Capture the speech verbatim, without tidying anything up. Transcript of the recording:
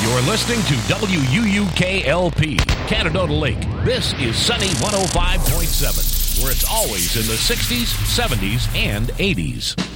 You're listening to W U U K L P, Canandaigua Lake. This is Sunny one oh five point seven, where it's always in the sixties, seventies, and eighties.